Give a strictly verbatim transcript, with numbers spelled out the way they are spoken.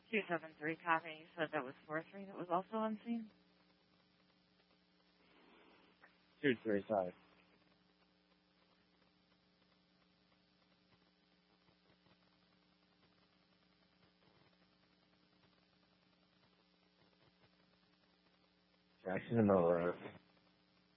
two seven three, copy. You said that was four three that was also on scene? two three five. Jackson in the road.